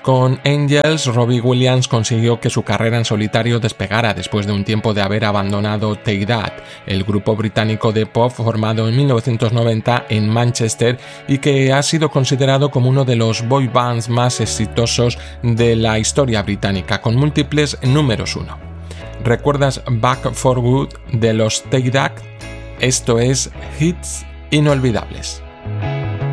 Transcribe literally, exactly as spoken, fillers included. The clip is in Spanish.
Con Angels, Robbie Williams consiguió que su carrera en solitario despegara después de un tiempo de haber abandonado Take That, el grupo británico de pop formado en mil novecientos noventa en Manchester y que ha sido considerado como uno de los boy bands más exitosos de la historia británica, con múltiples números uno. ¿Recuerdas Back for Good de los Take That? Esto es Hits Inolvidables.